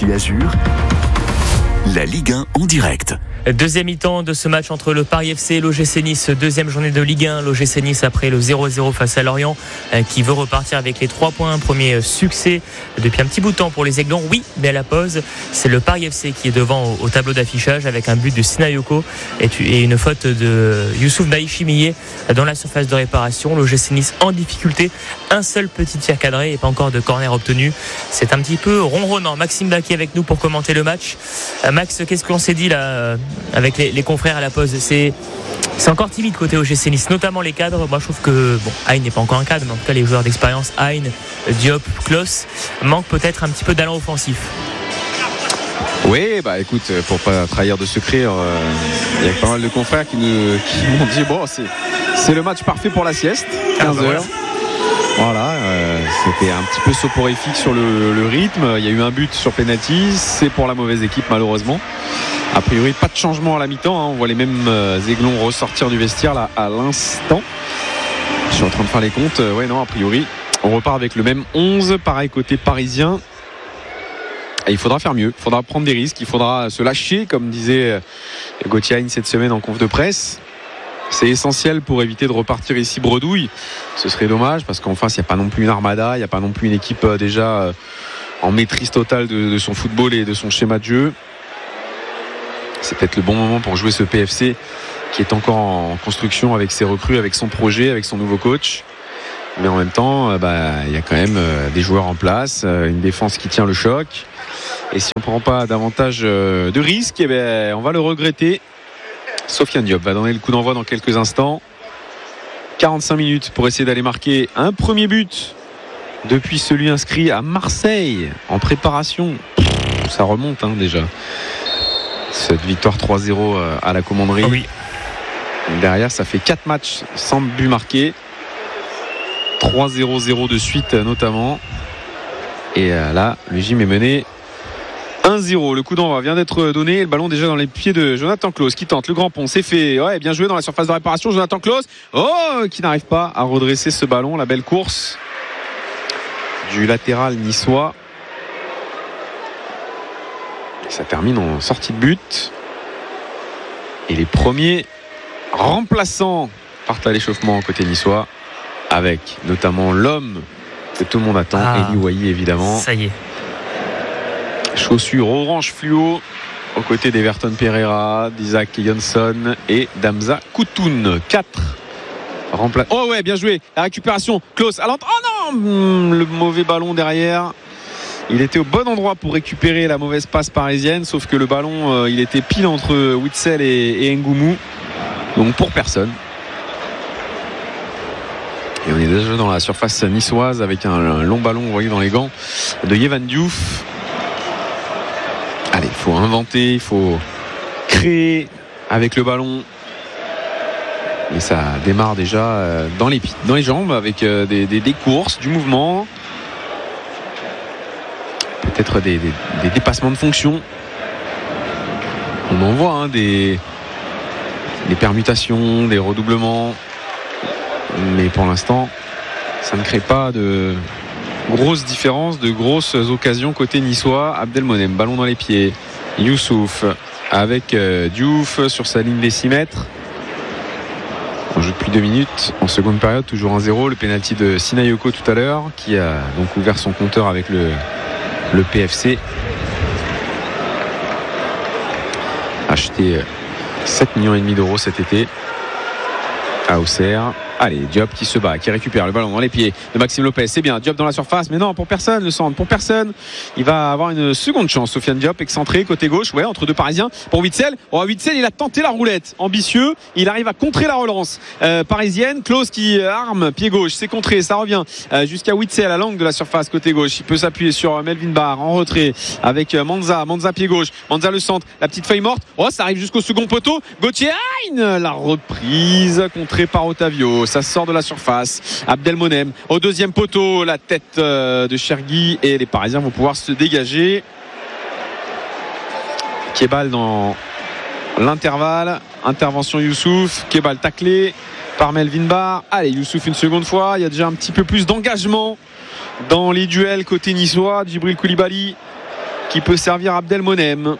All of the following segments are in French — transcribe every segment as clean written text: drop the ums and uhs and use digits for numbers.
Actu Azur, la Ligue 1 en direct. Deuxième mi-temps de ce match entre le Paris FC et l'OGC Nice, deuxième journée de Ligue 1. L'OGC Nice après le 0-0 face à Lorient qui veut repartir avec les 3 points. Premier succès depuis un petit bout de temps pour les Aiglons. Oui, mais à la pause, c'est le Paris FC qui est devant au tableau d'affichage avec un but de Sinayoko et une faute de Youssouf Baïchimiye dans la surface de réparation. L'OGC Nice en difficulté. Un seul petit tir cadré et pas encore de corner obtenu. C'est un petit peu ronronnant. Maxime Baquet avec nous pour commenter le match. Max, qu'est-ce qu'on s'est dit là avec les confrères à la pause? C'est encore timide côté OGC Nice, notamment les cadres. Moi je trouve que Hein n'est pas encore un cadre, mais en tout cas les joueurs d'expérience, Hein, Diop, Klose, manquent peut-être un petit peu d'allant offensif. Oui, écoute, pour pas trahir de secret, il y a pas mal de confrères qui m'ont dit c'est le match parfait pour la sieste, 15h. Voilà, c'était un petit peu soporifique sur le rythme. Il y a eu un but sur penalty, c'est pour la mauvaise équipe malheureusement. A priori, pas de changement à la mi-temps. On voit les mêmes Aiglons ressortir du vestiaire là à l'instant. Je suis en train de faire les comptes. A priori, on repart avec le même 11. Pareil côté parisien. Et il faudra faire mieux. Il faudra prendre des risques. Il faudra se lâcher, comme disait Gauthier Hein cette semaine en conf de presse. C'est essentiel pour éviter de repartir ici bredouille. Ce serait dommage parce qu'en face, il n'y a pas non plus une armada. Il n'y a pas non plus une équipe déjà en maîtrise totale de son football et de son schéma de jeu. C'est peut-être le bon moment pour jouer ce PFC qui est encore en construction avec ses recrues, avec son projet, avec son nouveau coach. Mais en même temps, il y a quand même des joueurs en place, une défense qui tient le choc. Et si on ne prend pas davantage de risques, on va le regretter. Sofiane Diop va donner le coup d'envoi dans quelques instants. 45 minutes pour essayer d'aller marquer un premier but depuis celui inscrit à Marseille en préparation. Ça remonte déjà. Cette victoire 3-0 à la commanderie. Oui. Derrière, ça fait 4 matchs sans but marqué. 3-0-0 de suite notamment. Et là, le gym est mené 1-0. Le coup d'envoi vient d'être donné. Le ballon déjà dans les pieds de Jonathan Klose qui tente le grand pont. C'est fait. Ouais, bien joué dans la surface de réparation. Jonathan Klose. Qui n'arrive pas à redresser ce ballon. La belle course du latéral niçois. Ça termine en sortie de but. Et les premiers remplaçants partent à l'échauffement côté niçois. Avec notamment l'homme que tout le monde attend, Eli Wahi évidemment. Ça y est. Chaussures orange fluo aux côtés d'Everton Pereira, d'Isaac Johnson et d'Hamza Koutoun. 4 remplaçants. Oh ouais, bien joué. La récupération. Klose à l'entrée. Oh non, le mauvais ballon derrière. Il était au bon endroit pour récupérer la mauvaise passe parisienne, sauf que le ballon, il était pile entre Witsel et Ngoumou. Donc pour personne. Et on est déjà dans la surface niçoise avec un long ballon, vous voyez, dans les gants de Yehvan Diouf. Allez, il faut inventer, il faut créer avec le ballon. Et ça démarre déjà dans les jambes avec des courses, du mouvement. Peut-être des dépassements de fonction. On en voit des permutations, des redoublements. Mais pour l'instant, ça ne crée pas de grosses différences, de grosses occasions côté niçois. Abdelmonem, ballon dans les pieds. Youssouf avec Diouf sur sa ligne des 6 mètres. On joue depuis 2 minutes. En seconde période, toujours 1-0. Le pénalty de Sinayoko tout à l'heure, qui a donc ouvert son compteur avec le PFC. Acheté 7,5 millions d'euros cet été à Auxerre. Allez, Diop qui se bat, qui récupère le ballon dans les pieds de Maxime Lopez. C'est bien, Diop dans la surface, mais non, pour personne, le centre, pour personne. Il va avoir une seconde chance, Sofiane Diop, excentré, côté gauche, entre deux Parisiens. Pour Witsel, Witsel, il a tenté la roulette, ambitieux, il arrive à contrer la relance parisienne. Klose qui arme, pied gauche, c'est contré, ça revient jusqu'à Witsel à l'angle de la surface, côté gauche. Il peut s'appuyer sur Melvin Barr en retrait avec Manza pied gauche, Manza le centre, la petite feuille morte. Ça arrive jusqu'au second poteau. Gauthier Hein, la reprise contrée par Otavio. Ça sort de la surface. Abdelmonem au deuxième poteau, la tête de Chergui, et les Parisiens vont pouvoir se dégager. Kebal dans l'intervalle. Intervention Youssouf. Kebal taclé par Melvin Barr. Allez, Youssouf une seconde fois. Il y a déjà un petit peu plus d'engagement dans les duels côté niçois. Djibril Koulibaly qui peut servir Abdelmonem.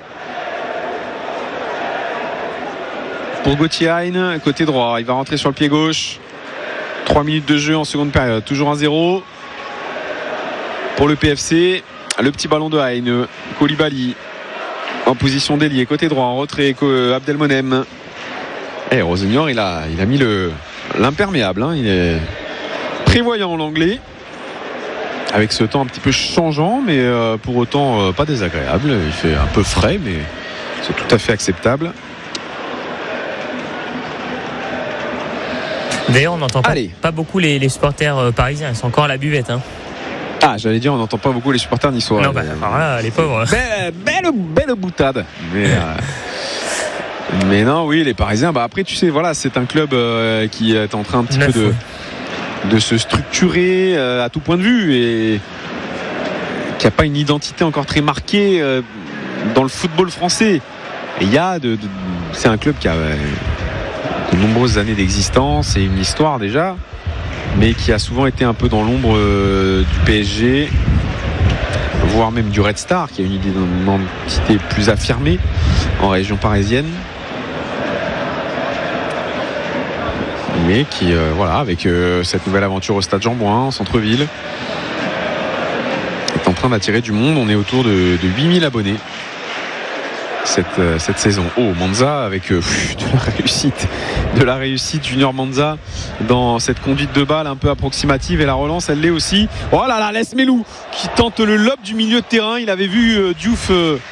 Pour Gauthier Hein, côté droit, il va rentrer sur le pied gauche. 3 minutes de jeu en seconde période, toujours 1-0 pour le PFC. Le petit ballon de Hein, Koulibaly en position d'ailier, côté droit, en retrait, Abdelmonem. Et Rosignol, il a mis l'imperméable, hein. Il est prévoyant, l'anglais, avec ce temps un petit peu changeant, mais pour autant pas désagréable. Il fait un peu frais, mais c'est tout à fait acceptable. D'ailleurs, on n'entend pas beaucoup les supporters parisiens. Ils sont encore à la buvette. Hein. Ah, j'allais dire, on n'entend pas beaucoup les supporters niçois. Non, alors là, les pauvres. Belle boutade. Mais non, oui, les Parisiens. Après, tu sais, voilà, c'est un club qui est en train un petit peu de se structurer à tout point de vue et qui n'a pas une identité encore très marquée dans le football français. Et c'est un club qui a de nombreuses années d'existence et une histoire déjà, mais qui a souvent été un peu dans l'ombre du PSG, voire même du Red Star, qui a une identité plus affirmée en région parisienne, mais qui avec cette nouvelle aventure au Stade Jean-Bouin en centre-ville est en train d'attirer du monde. On est autour de 8000 abonnés cette saison. Manza avec de la réussite, Junior Manza dans cette conduite de balle un peu approximative, et la relance elle l'est aussi. Oh là là, laisse Melou qui tente le lob du milieu de terrain. Il avait vu Diouf